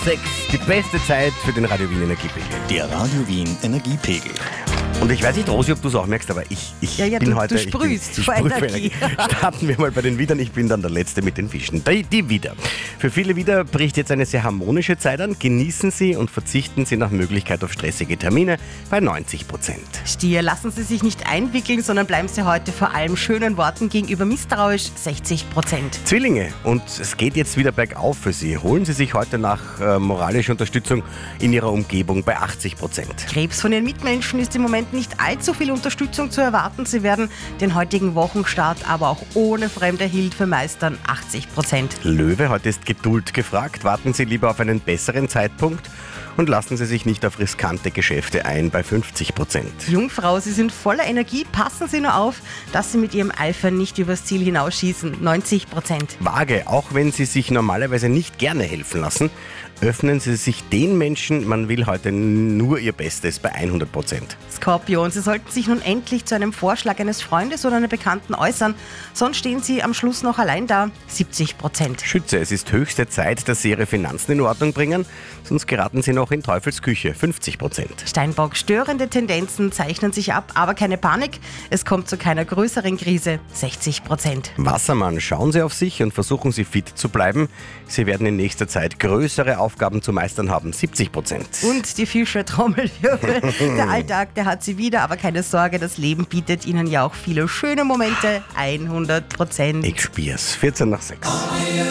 6. Die beste Zeit für den Radio Wien Energiepegel. Der Radio Wien Energiepegel. Und ich weiß nicht, Rosi, ob du es auch merkst, aber ich bin heute... Du sprühst vor Energie. Starten wir mal bei den Widern. Ich bin dann der Letzte mit den Fischen. Die Widder. Für viele Widder bricht jetzt eine sehr harmonische Zeit an. Genießen Sie und verzichten Sie nach Möglichkeit auf stressige Termine bei 90%. Stier, lassen Sie sich nicht einwickeln, sondern bleiben Sie heute vor allem schönen Worten gegenüber misstrauisch, 60%. Zwillinge, und es geht jetzt wieder bergauf für Sie. Holen Sie sich heute nach moralischer Unterstützung in Ihrer Umgebung bei 80%. Krebs, von Ihren Mitmenschen ist im Moment nicht allzu viel Unterstützung zu erwarten. Sie werden den heutigen Wochenstart aber auch ohne fremde Hilfe meistern, 80%. Löwe, heute ist Geduld gefragt. Warten Sie lieber auf einen besseren Zeitpunkt und lassen Sie sich nicht auf riskante Geschäfte ein bei 50%. Jungfrau, Sie sind voller Energie, passen Sie nur auf, dass Sie mit Ihrem Eifer nicht übers Ziel hinausschießen, 90%. Waage, auch wenn Sie sich normalerweise nicht gerne helfen lassen, öffnen Sie sich den Menschen, man will heute nur Ihr Bestes bei 100%. Skorpion, Sie sollten sich nun endlich zu einem Vorschlag eines Freundes oder einer Bekannten äußern, sonst stehen Sie am Schluss noch allein da, 70%. Schütze, es ist höchste Zeit, dass Sie Ihre Finanzen in Ordnung bringen, sonst geraten Sie noch in Teufels Küche, 50%. Steinbock, störende Tendenzen zeichnen sich ab, aber keine Panik, es kommt zu keiner größeren Krise, 60%. Wassermann, schauen Sie auf sich und versuchen Sie fit zu bleiben. Sie werden in nächster Zeit größere Aufgaben zu meistern haben, 70%. Und die Fische, Trommelwirbel, der Alltag, der hat Sie wieder, aber keine Sorge, das Leben bietet Ihnen ja auch viele schöne Momente, 100%. Ich spür's, 14 nach 6.